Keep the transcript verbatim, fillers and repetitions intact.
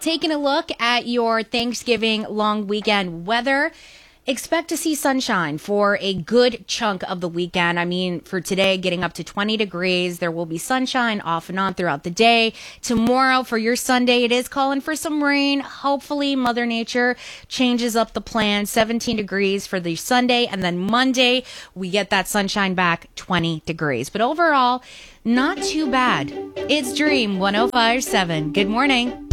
taking a look at your Thanksgiving long weekend weather. Expect to see sunshine for a good chunk of the weekend. I mean, for today, getting up to twenty degrees. There will be sunshine off and on throughout the day. Tomorrow, for your Sunday, it is calling for some rain. Hopefully, Mother Nature changes up the plan. seventeen degrees for the Sunday. And then Monday, we get that sunshine back, twenty degrees. But overall, not too bad. It's Dream one oh five point seven. Good morning.